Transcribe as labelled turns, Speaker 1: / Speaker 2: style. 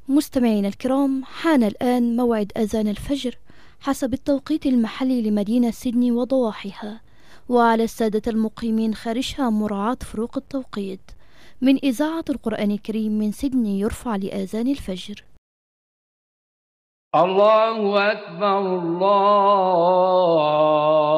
Speaker 1: مستمعينا الكرام، حان الآن موعد أذان الفجر حسب التوقيت المحلي لمدينة سيدني وضواحيها، وعلى السادة المقيمين خارجها مراعاة فروق التوقيت. من إذاعة القرآن الكريم من سيدني يرفع لآذان الفجر.
Speaker 2: الله أكبر الله